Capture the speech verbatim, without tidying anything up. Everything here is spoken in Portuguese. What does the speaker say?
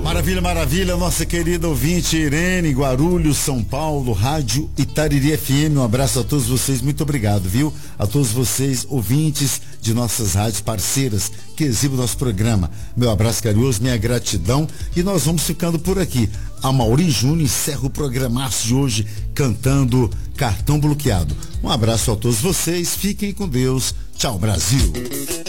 Maravilha, maravilha, nossa querida ouvinte Irene, Guarulhos, São Paulo, Rádio Itariri F M, um abraço a todos vocês, muito obrigado, viu? A todos vocês, ouvintes de nossas rádios parceiras que exibem o nosso programa. Meu abraço carinhoso, minha gratidão, e nós vamos ficando por aqui. A Mauri Júnior encerra o programaço de hoje cantando Cartão Bloqueado. Um abraço a todos vocês, fiquem com Deus, tchau Brasil.